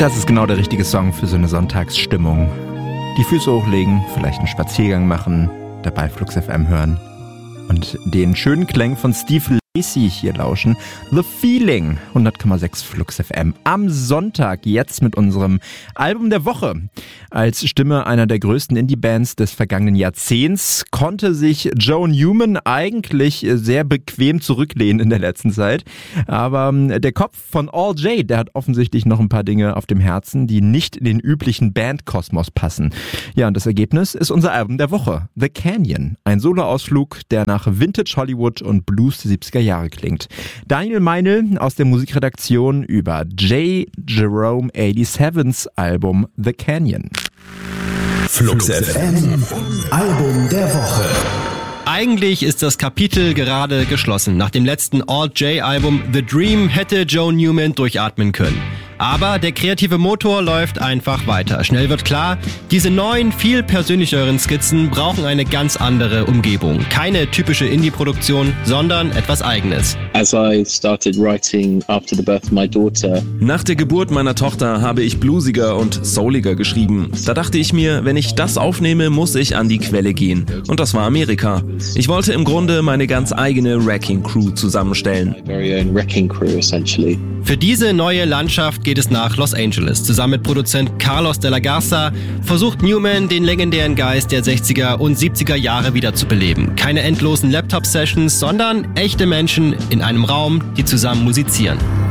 Das ist genau der richtige Song für so eine Sonntagsstimmung. Die Füße hochlegen, vielleicht einen Spaziergang machen, dabei Flux FM hören und den schönen Klängen von Steve Lacy hier lauschen. The Feeling, 100,6 Flux FM. Am Sonntag jetzt mit unserem Album der Woche. Als Stimme einer der größten Indie-Bands des vergangenen Jahrzehnts konnte sich Joe Newman eigentlich sehr bequem zurücklehnen in der letzten Zeit. Aber der Kopf von All J, der hat offensichtlich noch ein paar Dinge auf dem Herzen, die nicht in den üblichen Bandkosmos passen. Ja, und das Ergebnis ist unser Album der Woche. The Canyon. Ein Soloausflug, der nach Vintage Hollywood und Blues der 70er Jahre klingt. Daniel Meinl aus der Musikredaktion über J. Jerome 87's Album The Canyon. Flux FM, Album der Woche. Eigentlich ist das Kapitel gerade geschlossen. Nach dem letzten Alt-J-Album The Dream hätte Joe Newman durchatmen können. Aber der kreative Motor läuft einfach weiter. Schnell wird klar, diese neuen, viel persönlicheren Skizzen brauchen eine ganz andere Umgebung. Keine typische Indie-Produktion, sondern etwas Eigenes. As I started writing after the birth of my daughter. Nach der Geburt meiner Tochter habe ich bluesiger und souliger geschrieben. Da dachte ich mir, wenn ich das aufnehme, muss ich an die Quelle gehen. Und das war Amerika. Ich wollte im Grunde meine ganz eigene Wrecking Crew zusammenstellen. My very own wrecking crew, essentially. Für diese neue Landschaft geht es nach Los Angeles. Zusammen mit Produzent Carlos de la Garza versucht Newman, den legendären Geist der 60er und 70er Jahre wieder zu beleben. Keine endlosen Laptop-Sessions, sondern echte Menschen in einem Raum, die zusammen musizieren.